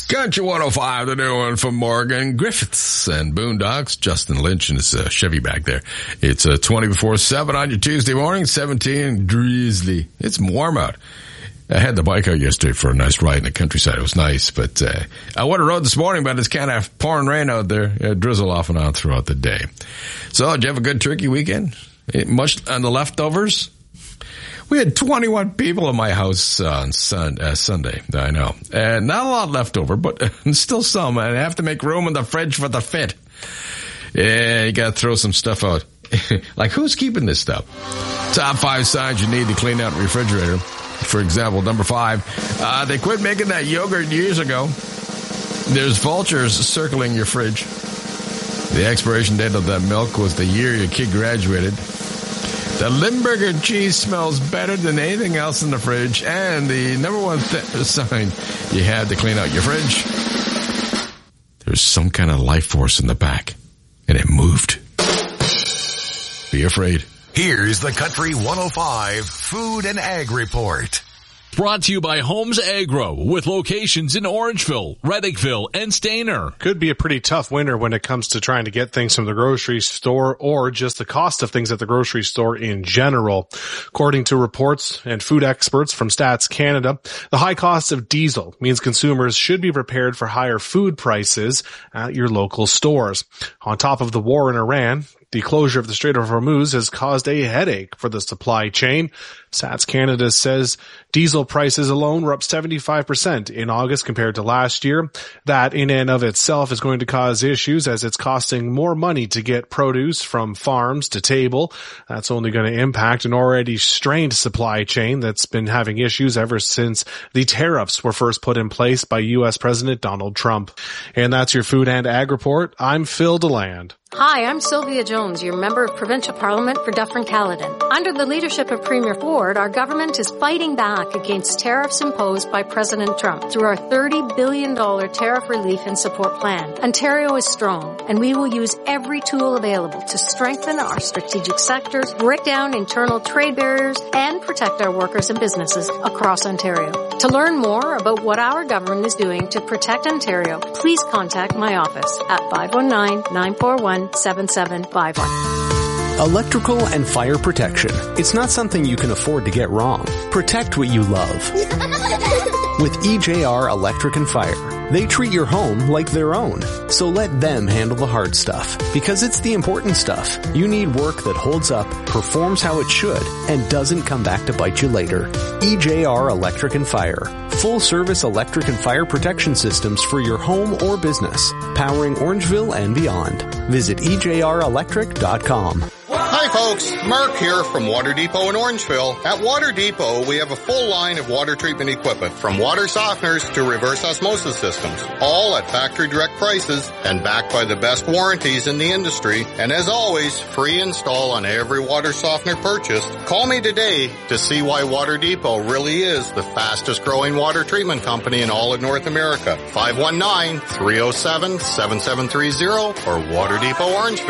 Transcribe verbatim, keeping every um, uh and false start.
Country one oh five, the new one from Morgan Griffiths and Boondocks. Justin Lynch and his uh, Chevy back there. It's uh, twenty before seven on your Tuesday morning, seventeen drizzly. It's warm out. I had the bike out yesterday for a nice ride in the countryside. It was nice, but uh, I would have rode this morning, but it's kind of pouring rain out there. It drizzle off and on throughout the day. So, did you have a good turkey weekend? Much on the leftovers? We had twenty-one people in my house on sun, uh, Sunday, I know. And not a lot left over, but still some. I have to make room in the fridge for the fit. Yeah, you got to throw some stuff out. Like, who's keeping this stuff? Top five signs you need to clean out a refrigerator. For example, number five, uh, they quit making that yogurt years ago. There's vultures circling your fridge. The expiration date of that milk was the year your kid graduated. The Limburger cheese smells better than anything else in the fridge. And the number one th- sign you have to clean out your fridge, there's some kind of life force in the back, and it moved. Be afraid. Here's the Country one oh five Food and Ag Report. Brought to you by Holmes Agro, with locations in Orangeville, Reddickville, and Stayner. Could be a pretty tough winter when it comes to trying to get things from the grocery store or just the cost of things at the grocery store in general. According to reports and food experts from Stats Canada, the high cost of diesel means consumers should be prepared for higher food prices at your local stores. On top of the war in Iran, the closure of the Strait of Hormuz has caused a headache for the supply chain. Stats Canada says diesel prices alone were up seventy-five percent in August compared to last year. That in and of itself is going to cause issues as it's costing more money to get produce from farms to table. That's only going to impact an already strained supply chain that's been having issues ever since the tariffs were first put in place by U S President Donald Trump. And that's your Food and Ag Report. I'm Phil DeLand. Hi, I'm Sylvia Jones, your Member of Provincial Parliament for Dufferin-Caledon. Under the leadership of Premier Ford, our government is fighting back against tariffs imposed by President Trump through our thirty billion dollars tariff relief and support plan. Ontario is strong, and we will use every tool available to strengthen our strategic sectors, break down internal trade barriers, and protect our workers and businesses across Ontario. To learn more about what our government is doing to protect Ontario, please contact my office at five one nine, nine four one, seven seven five one. Electrical and fire protection. It's not something you can afford to get wrong. Protect what you love. With E J R Electric and Fire, they treat your home like their own. So let them handle the hard stuff, because it's the important stuff. You need work that holds up, performs how it should, and doesn't come back to bite you later. E J R Electric and Fire. Full service electric and fire protection systems for your home or business. Powering Orangeville and beyond. Visit E J R electric dot com. Hi folks, Mark here from Water Depot in Orangeville. At Water Depot, we have a full line of water treatment equipment, from water softeners to reverse osmosis systems, all at factory direct prices and backed by the best warranties in the industry. And as always, free install on every water softener purchased. Call me today to see why Water Depot really is the fastest growing water treatment company in all of North America. five one nine, three oh seven, seven seven three oh or Water Depot Orangeville.